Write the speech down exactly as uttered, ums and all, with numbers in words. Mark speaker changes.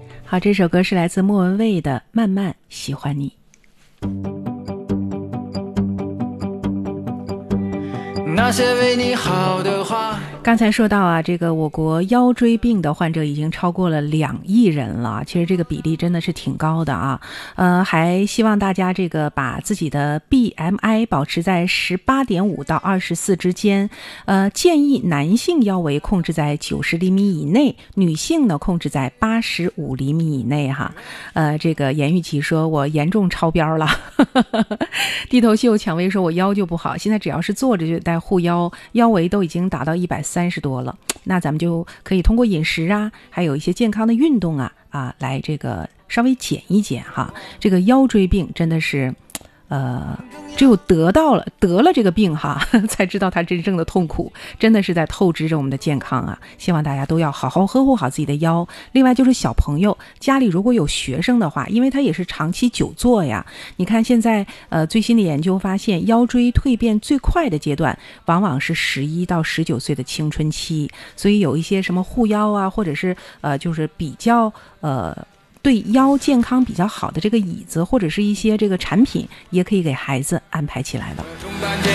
Speaker 1: 好，这首歌是来自莫文蔚的《慢慢喜欢你》。
Speaker 2: 那些为你好的话。
Speaker 1: 刚才说到啊，这个我国腰椎病的患者已经超过了两亿人了，其实这个比例真的是挺高的啊。呃，还希望大家这个把自己的 B M I 保持在 十八点五 到二十四之间，呃，建议男性腰围控制在九十厘米以内，女性呢控制在八十五厘米以内哈。呃，这个严玉琪说我严重超标了，低头秀蔷薇说我腰就不好，现在只要是坐着就带护腰，腰围都已经达到一百三十多了，那咱们就可以通过饮食啊，还有一些健康的运动啊啊，来这个稍微减一减哈。这个腰椎病真的是呃，只有得到了得了这个病哈，才知道它真正的痛苦，真的是在透支着我们的健康啊！希望大家都要好好呵护好自己的腰。另外就是小朋友家里如果有学生的话，因为他也是长期久坐呀，你看现在呃最新的研究发现，腰椎蜕变最快的阶段往往是十一到十九岁的青春期，所以有一些什么护腰啊，或者是呃就是比较呃。对腰健康比较好的这个椅子或者是一些这个产品，也可以给孩子安排起来了。